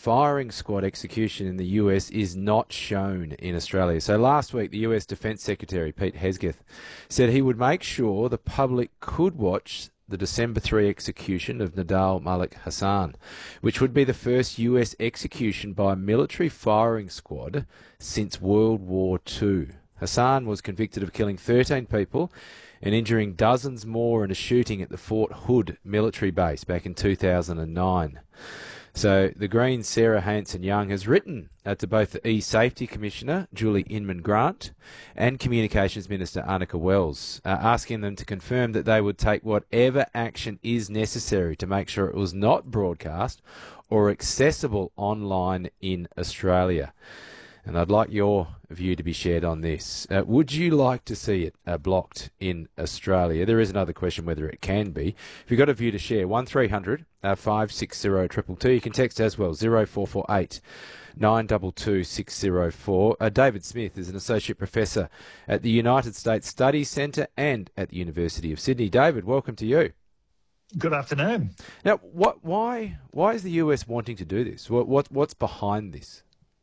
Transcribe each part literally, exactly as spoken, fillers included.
firing squad execution in the U S is not shown in Australia. So last week, the U S Defence Secretary, Pete Hegseth, said he would make sure the public could watch the December third execution of Nidal Malik Hassan, which would be the first U S execution by a military firing squad since World War Two. Hassan was convicted of killing thirteen people and injuring dozens more in a shooting at the Fort Hood military base back in two thousand nine. So the Greens' Sarah Hanson-Young has written uh, to both the E-Safety Commissioner, Julie Inman-Grant, and Communications Minister Annika Wells, uh, asking them to confirm that they would take whatever action is necessary to make sure it was not broadcast or accessible online in Australia. And I'd like your view to be shared on this. Uh, would you like to see it uh, blocked in Australia? There is another question whether it can be. If you've got a view to share, one three hundred five six zero two two two. You can text as well, zero four four eight nine two two six zero four. Uh, David Smith is an Associate Professor at the United States Studies Centre and at the University of Sydney. David, welcome to you. Good afternoon. Now, what, why, why is the U S wanting to do this? What, what, what's behind this?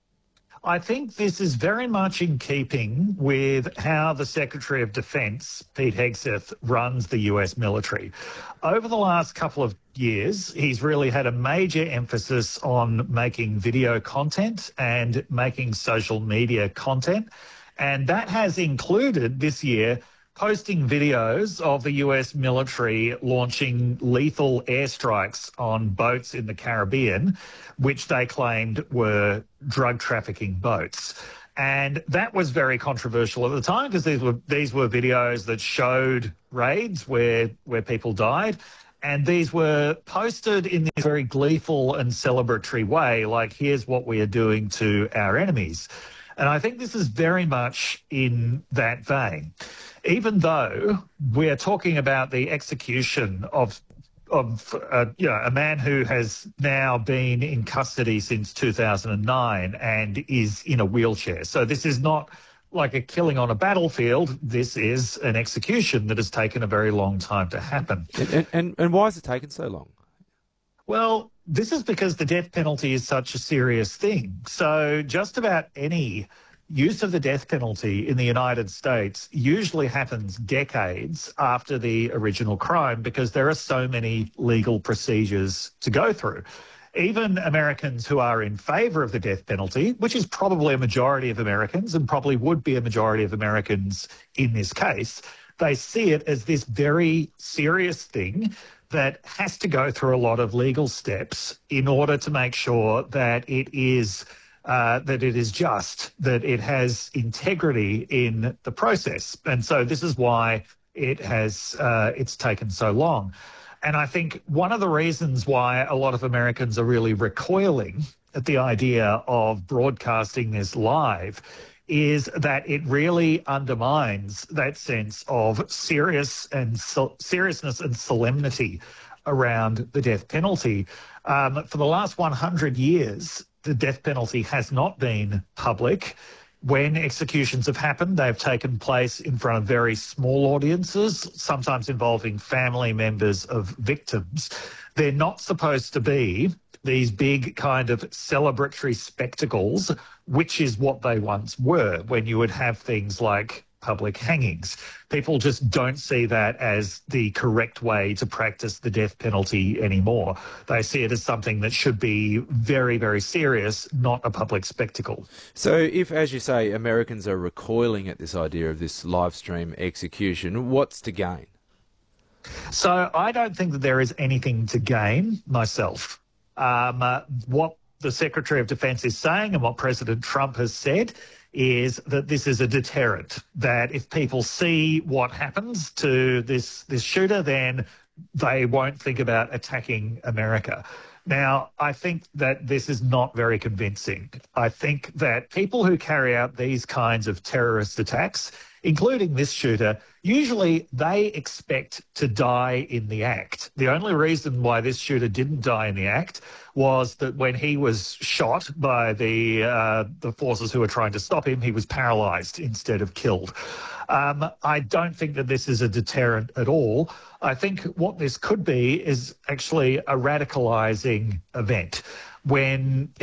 I think this is very much in keeping with how the Secretary of Defence, Pete Hegseth, runs the U S military. Over the last couple of years, he's really had a major emphasis on making video content and making social media content. And that has included this year posting videos of the U S military launching lethal airstrikes on boats in the Caribbean, which they claimed were drug trafficking boats. And that was very controversial at the time because these were these were videos that showed raids where where people died. And these were posted in this very gleeful and celebratory way, like, here's what we are doing to our enemies. And I think this is very much in that vein. Even though we're talking about the execution of of uh, you know, a man who has now been in custody since two thousand nine and is in a wheelchair. So this is not like a killing on a battlefield. This is an execution that has taken a very long time to happen. And, and, and why has it taken so long? Well, this is because the death penalty is such a serious thing. So just about any use of the death penalty in the United States usually happens decades after the original crime because there are so many legal procedures to go through. Even Americans who are in favour of the death penalty, which is probably a majority of Americans and probably would be a majority of Americans in this case, they see it as this very serious thing that has to go through a lot of legal steps in order to make sure that it is uh, that it is just, that it has integrity in the process. And so this is why it has uh, it's taken so long. And I think one of the reasons why a lot of Americans are really recoiling at the idea of broadcasting this live is that it really undermines that sense of serious and so, seriousness and solemnity around the death penalty. Um, for the last one hundred years, the death penalty has not been public. When executions have happened, they've taken place in front of very small audiences, sometimes involving family members of victims. They're not supposed to be these big kind of celebratory spectacles, which is what they once were when you would have things like public hangings. People just don't see that as the correct way to practice the death penalty anymore. They see it as something that should be very, very serious, not a public spectacle. So if, as you say, Americans are recoiling at this idea of this live stream execution, what's to gain? So I don't think that there is anything to gain myself. Um, uh, what the Secretary of Defence is saying and what President Trump has said is that this is a deterrent, that if people see what happens to this, this shooter, then they won't think about attacking America. Now, I think that this is not very convincing. I think that people who carry out these kinds of terrorist attacks, including this shooter, usually they expect to die in the act. The only reason why this shooter didn't die in the act was that when he was shot by the uh, the forces who were trying to stop him, he was paralysed instead of killed. Um, I don't think that this is a deterrent at all. I think what this could be is actually a radicalising event when